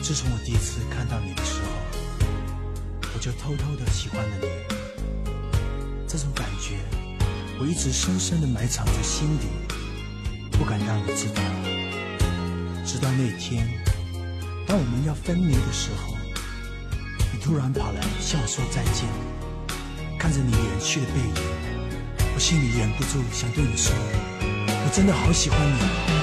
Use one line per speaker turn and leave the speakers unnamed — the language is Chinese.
自从我第一次看到你的时候，我就偷偷的喜欢了你。这种感觉，我一直深深的埋藏在心底，不敢让你知道。直到那天，当我们要分离的时候，你突然跑来向我说再见。看着你远去的背影，我心里忍不住想对你说，我真的好喜欢你。